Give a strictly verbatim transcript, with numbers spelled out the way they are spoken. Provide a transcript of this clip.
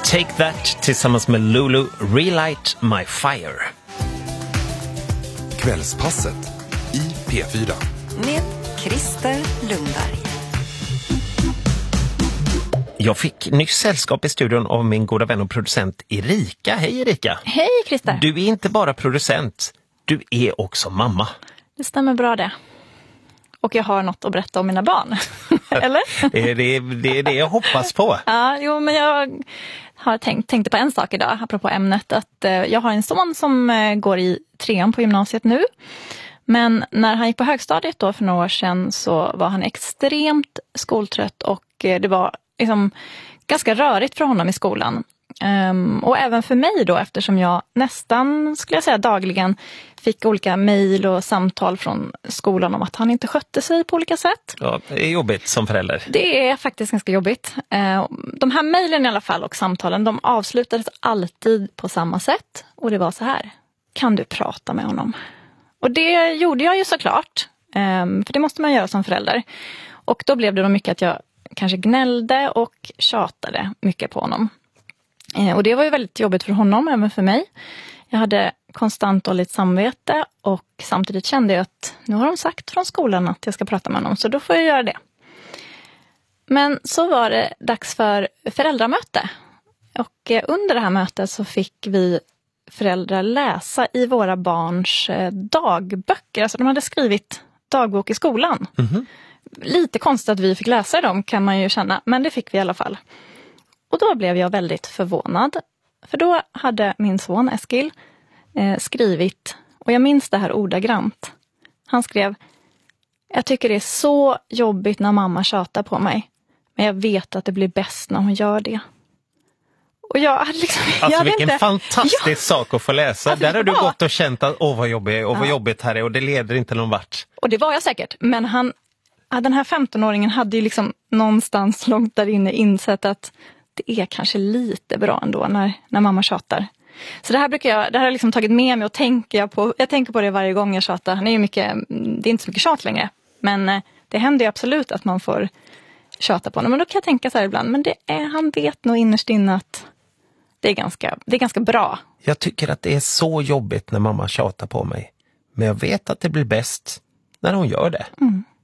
Take That tillsammans med Lulu, Relight My Fire. Kvällspasset i P fyra. Med Christer Lundberg. Jag fick nyss sällskap i studion av min goda vän och producent Erika. Hej Erika! Hej Christer! Du är inte bara producent, du är också mamma. Det stämmer bra det. Och jag har något att berätta om mina barn. Eller? Det är det, det är det jag hoppas på. Ja, jo, men jag har tänkt, tänkte på en sak idag, apropå ämnet. Att eh, jag har en son som eh, går i trean på gymnasiet nu. Men när han gick på högstadiet då för några år sedan så var han extremt skoltrött. Och eh, det var liksom ganska rörigt för honom i skolan. Um, och även för mig då, eftersom jag nästan, skulle jag säga, dagligen fick olika mejl och samtal från skolan om att han inte skötte sig på olika sätt. Ja, det är jobbigt som förälder. Det är faktiskt ganska jobbigt. Uh, de här mejlen i alla fall och samtalen, de avslutades alltid på samma sätt. Och det var så här: kan du prata med honom? Och det gjorde jag ju såklart. Um, för det måste man göra som förälder. Och då blev det då mycket att jag kanske gnällde och tjatade mycket på honom. Och det var ju väldigt jobbigt för honom, även för mig. Jag hade konstant dåligt samvete och samtidigt kände jag att nu har de sagt från skolan att jag ska prata med honom, så då får jag göra det. Men så var det dags för föräldramöte. Och under det här mötet så fick vi föräldrar läsa i våra barns dagböcker. Alltså de hade skrivit dagbok i skolan. Mm-hmm. Lite konstigt att vi fick läsa dem, kan man ju känna, men det fick vi i alla fall. Och då blev jag väldigt förvånad. För då hade min son Eskil eh, skrivit, och jag minns det här ordagrant. Han skrev: jag tycker det är så jobbigt när mamma tjatar på mig. Men jag vet att det blir bäst när hon gör det. Och jag hade liksom... Alltså jag vilken inte, fantastisk ja, sak att få läsa. alltså, Där har du var, gått och känt att åh vad jobbigt, och vad ja. jobbigt här är, och det leder inte någon vart. Och det var jag säkert. Men han, den här femtonåringen hade ju liksom någonstans långt där inne insett att det är kanske lite bra ändå när, när mamma tjatar. Så det här brukar jag, det här har jag liksom tagit med mig och tänker jag på, jag tänker på det varje gång jag tjatar. Han är ju mycket, det är inte så mycket tjat längre. Men det händer ju absolut att man får tjata på honom. Men då kan jag tänka så här ibland, men det är, han vet nog innerst inne att det är ganska, det är ganska bra. Jag tycker att det är så jobbigt när mamma tjatar på mig. Men jag vet att det blir bäst när hon gör det. Mm.